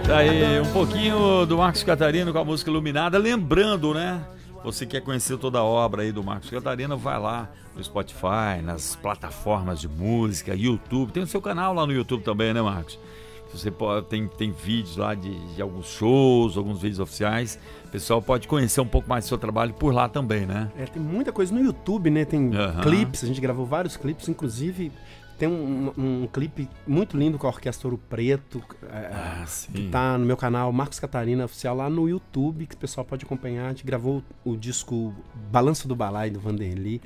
Tá aí um pouquinho do Marcos Catarino com a música Iluminada. Lembrando, né? Você quer conhecer toda a obra aí do Marcos Catarino, vai lá no Spotify, nas plataformas de música, YouTube. Tem o seu canal lá no YouTube também, né, Marcos? Você pode, tem vídeos lá de alguns shows, alguns vídeos oficiais. O pessoal pode conhecer um pouco mais do seu trabalho por lá também, né? Tem muita coisa no YouTube, né? Tem clipes, a gente gravou vários clipes, inclusive tem um clipe muito lindo com a Orquestra Ouro Preto, que tá no meu canal Marcos Catarina Oficial lá no YouTube, que o pessoal pode acompanhar. A gente gravou o disco Balanço do Balai, do Vanderly.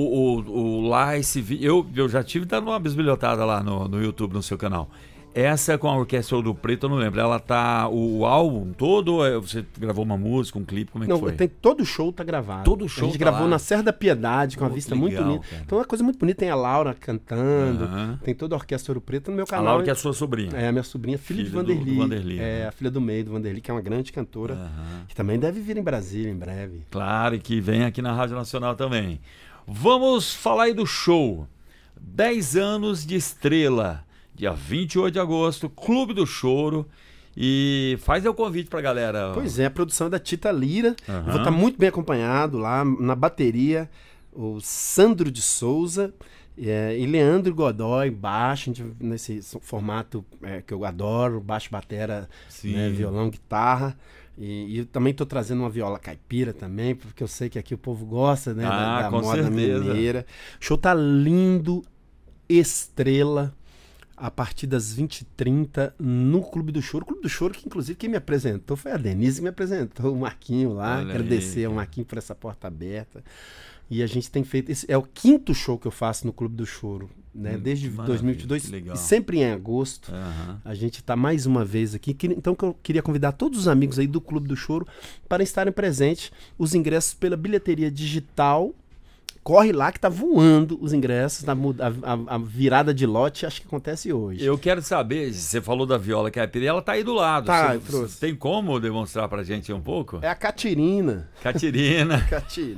Lá, esse vídeo, eu já tive dando uma bisbilhotada lá no YouTube, no seu canal. Essa com a Orquestra Ouro Preto, eu não lembro. Ela tá o álbum todo ou você gravou uma música, um clipe? Como é que foi? Todo show tá gravado. Todo show. A gente gravou na Serra da Piedade, com uma vista muito bonita. Cara. Então é uma coisa muito bonita. Tem a Laura cantando, tem toda a Orquestra Ouro Preto no meu canal. A Laura que é a sua sobrinha. É, a minha sobrinha, filha de Vanderly. Do Vanderly. É, a filha do meio do Vanderly, que é uma grande cantora, que também deve vir em Brasília em breve. Claro, e que vem aqui na Rádio Nacional também. Vamos falar aí do show. 10 anos de Estrela. Dia 28 de agosto, Clube do Choro. E faz o convite pra galera. Pois é, a produção é da Tita Lira. Eu vou estar muito bem acompanhado lá na bateria. O Sandro de Souza e Leandro Godoy, baixo, nesse formato que eu adoro, baixo, batera, né, violão, guitarra. E eu também estou trazendo uma viola caipira também, porque eu sei que aqui o povo gosta, né, da moda mineira. O show tá lindo, Estrela. A partir das 20h30 no Clube do Choro. O Clube do Choro, que inclusive quem me apresentou foi a Denise, que me apresentou, o Marquinho lá. Olha agradecer ao Marquinho por essa porta aberta. E a gente tem feito... Esse é o 5º show que eu faço no Clube do Choro, né? Desde 2022, e sempre em agosto. A gente está mais uma vez aqui. Então eu queria convidar todos os amigos aí do Clube do Choro para estarem presentes. Os ingressos pela bilheteria digital. Corre lá que tá voando os ingressos, a virada de lote, acho que acontece hoje. Eu quero saber, você falou da viola caipira, ela tá aí do lado. Tá, você tem como demonstrar pra gente um pouco? É a Catirina. Catirina. Catirina.